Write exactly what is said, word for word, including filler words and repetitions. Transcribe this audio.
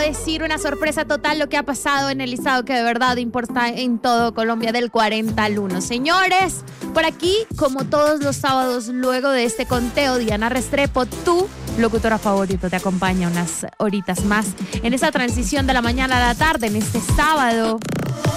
decir una sorpresa total lo que ha pasado en el listado que de verdad importa en todo Colombia del cuarenta al uno. Señores, por aquí, como todos los sábados, luego de este conteo, Diana Restrepo, tu locutora favorito, te acompaña unas horitas más en esa transición de la mañana a la tarde, en este sábado.